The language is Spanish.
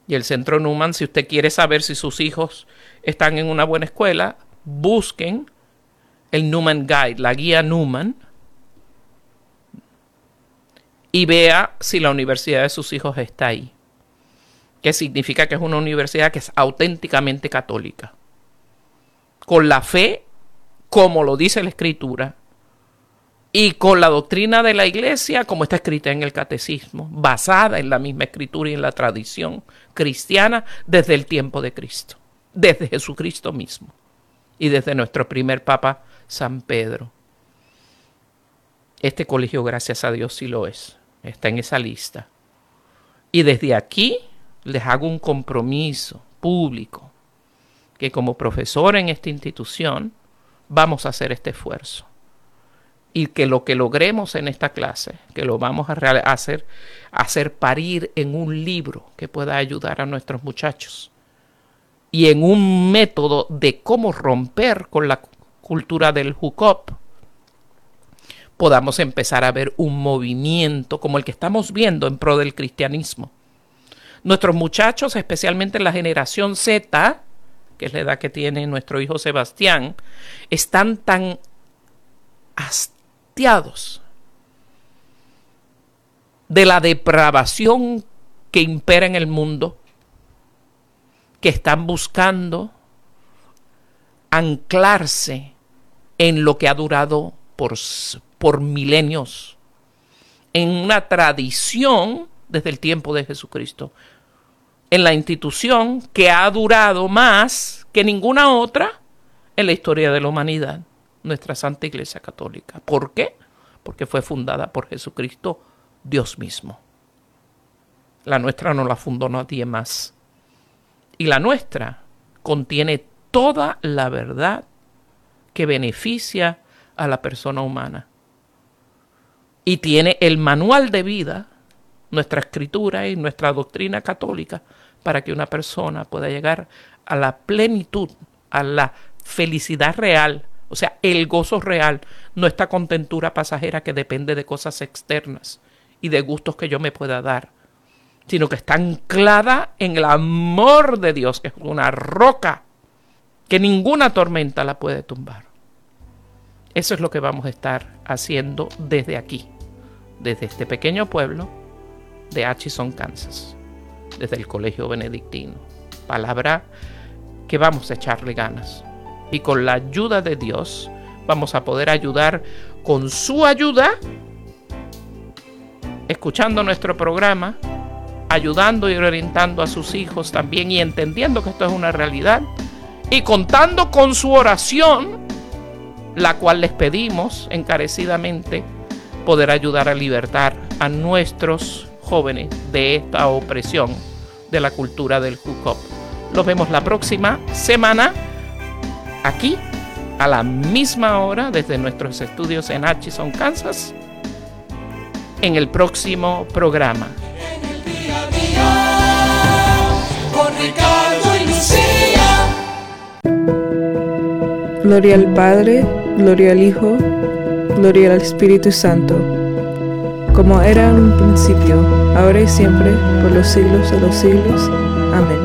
Y el Centro Newman, si usted quiere saber si sus hijos están en una buena escuela, busquen el Newman Guide, la guía Newman, y vea si la universidad de sus hijos está ahí. Que significa que es una universidad que es auténticamente católica, con la fe como lo dice la Escritura y con la doctrina de la Iglesia como está escrita en el Catecismo, basada en la misma Escritura y en la tradición cristiana desde el tiempo de Cristo, desde Jesucristo mismo y desde nuestro primer Papa San Pedro. Este colegio, gracias a Dios, sí lo es, está en esa lista. Y desde aquí les hago un compromiso público que como profesor en esta institución vamos a hacer este esfuerzo. Y que lo que logremos en esta clase, que lo vamos a hacer parir en un libro que pueda ayudar a nuestros muchachos. Y en un método de cómo romper con la cultura del hookup, podamos empezar a ver un movimiento como el que estamos viendo en pro del cristianismo. Nuestros muchachos, especialmente la generación Z, que es la edad que tiene nuestro hijo Sebastián, están tan hastiados de la depravación que impera en el mundo, que están buscando anclarse en lo que ha durado por milenios, en una tradición desde el tiempo de Jesucristo, en la institución que ha durado más que ninguna otra en la historia de la humanidad, nuestra Santa Iglesia Católica. ¿Por qué? Porque fue fundada por Jesucristo, Dios mismo. La nuestra no la fundó nadie más. Y la nuestra contiene toda la verdad que beneficia a la persona humana. Y tiene el manual de vida, nuestra escritura y nuestra doctrina católica, para que una persona pueda llegar a la plenitud, a la felicidad real, o sea, el gozo real, no esta contentura pasajera que depende de cosas externas y de gustos que yo me pueda dar, sino que está anclada en el amor de Dios, que es una roca que ninguna tormenta la puede tumbar. Eso es lo que vamos a estar haciendo desde aquí, desde este pequeño pueblo de Atchison, Kansas, desde el Colegio Benedictino. Palabra que vamos a echarle ganas. Y con la ayuda de Dios vamos a poder ayudar con su ayuda, escuchando nuestro programa, ayudando y orientando a sus hijos también y entendiendo que esto es una realidad y contando con su oración, la cual les pedimos encarecidamente poder ayudar a libertar a nuestros jóvenes de esta opresión de la cultura del hookup. Los vemos la próxima semana aquí a la misma hora desde nuestros estudios en Atchison, Kansas, en el próximo programa. En el día a día, con Ricardo y Lucía. Gloria al Padre, gloria al Hijo, gloria al Espíritu Santo, como era en un principio, ahora y siempre, por los siglos de los siglos. Amén.